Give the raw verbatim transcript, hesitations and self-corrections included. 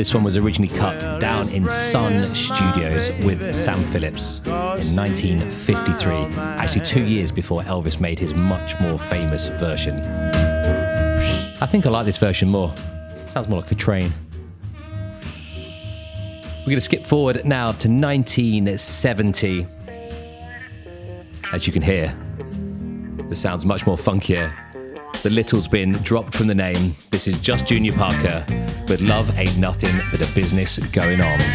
This one was originally cut down in Sun Studios with Sam Phillips in nineteen fifty-three, actually two years before Elvis made his much more famous version. I think I like this version more. Sounds more like a train. We're going to skip forward now to nineteen seventy. As you can hear, the sound's much more funkier. The little's been dropped from the name. This is just Junior Parker with Love Ain't Nothing But a Business Going On.